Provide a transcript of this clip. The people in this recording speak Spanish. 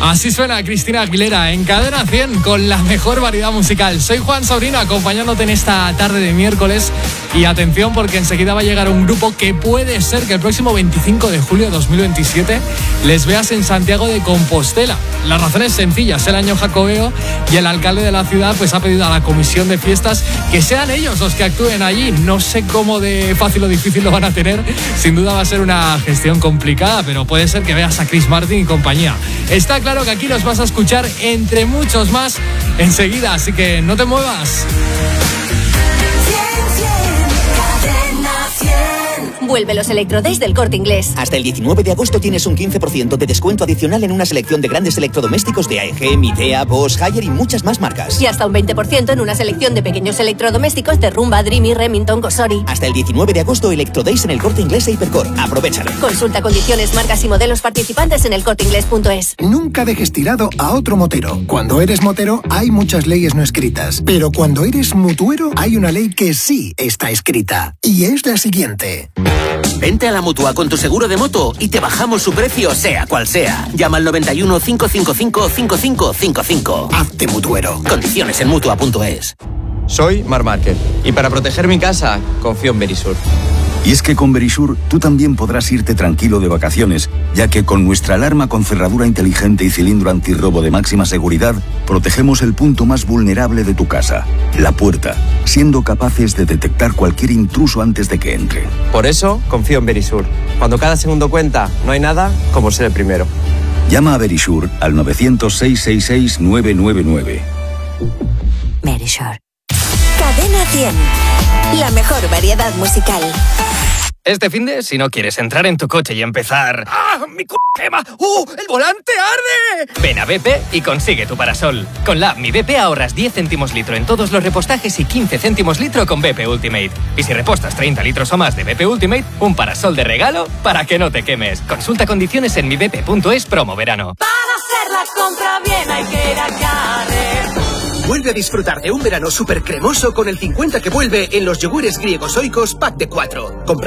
Así suena Cristina Aguilera en Cadena 100 con la mejor variedad musical. Soy Juan Sobrino acompañándote en esta tarde de miércoles. Y atención porque enseguida va a llegar un grupo que puede ser que el próximo 25 de julio de 2027 les veas en Santiago de Compostela. La razón es sencilla, es el año jacobeo y el alcalde de la ciudad pues ha pedido a la comisión de fiestas que sean ellos los que actúen allí. No sé cómo de fácil o difícil lo van a tener. Sin duda va a ser una gestión complicada, pero puede ser que veas a Chris Martin y compañía. Está claro que aquí nos vas a escuchar entre muchos más enseguida, así que no te muevas. Vuelve los Electrodays del Corte Inglés. Hasta el 19 de agosto tienes un 15% de descuento adicional en una selección de grandes electrodomésticos de AEG, Midea, Bosch, Haier y muchas más marcas. Y hasta un 20% en una selección de pequeños electrodomésticos de Rumba, Dreamy, Remington, Cosori. Hasta el 19 de agosto, Electrodays en el Corte Inglés e Hipercor. Aprovechalo. Consulta condiciones, marcas y modelos participantes en elcorteinglés.es. Nunca dejes tirado a otro motero. Cuando eres motero, hay muchas leyes no escritas. Pero cuando eres mutuero, hay una ley que sí está escrita. Y es la siguiente. Vente a la Mutua con tu seguro de moto y te bajamos su precio sea cual sea. Llama al 91 555 5555. Hazte mutuero. Condiciones en Mutua.es. Soy Marc Márquez y para proteger mi casa confío en Verisur. Y es que con Verisur tú también podrás irte tranquilo de vacaciones, ya que con nuestra alarma con cerradura inteligente y cilindro antirrobo de máxima seguridad, protegemos el punto más vulnerable de tu casa, la puerta, siendo capaces de detectar cualquier intruso antes de que entre. Por eso confío en Verisur. Cuando cada segundo cuenta, no hay nada como ser el primero. Llama a Verisur al 900-666-999. Verisur. Cadena 100. La mejor variedad musical. Este finde, si no quieres entrar en tu coche y empezar... ¡Ah, mi quema! ¡El volante arde! Ven a BP y consigue tu parasol. Con la app Mi BP ahorras 10 céntimos litro en todos los repostajes y 15 céntimos litro con BP Ultimate. Y si repostas 30 litros o más de BP Ultimate, un parasol de regalo para que no te quemes. Consulta condiciones en mibp.es promo verano. Para hacer la compra bien hay que ir a Carrefour. Vuelve a disfrutar de un verano súper cremoso con el 50 que vuelve en los yogures griegos Oikos Pack de 4. Compra